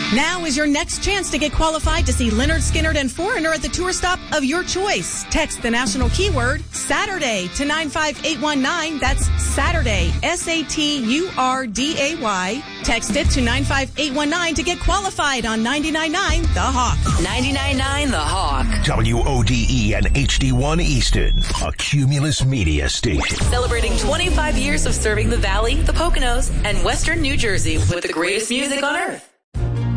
Now is your next chance to get qualified to see Leonard Skinner and Foreigner at the tour stop of your choice. Text the national keyword Saturday to 95819. That's Saturday, SATURDAY. Text it to 95819 to get qualified on 99.9 The Hawk. 99.9 The Hawk. WODE and HD1 Easton, a Cumulus Media station. Celebrating 25 years of serving the Valley, the Poconos, and Western New Jersey with the greatest music on earth.